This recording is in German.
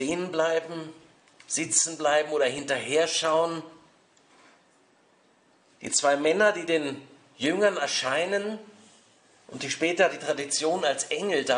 stehen bleiben, sitzen bleiben oder hinterher schauen. Die zwei Männer, die den Jüngern erscheinen und die später die Tradition als Engel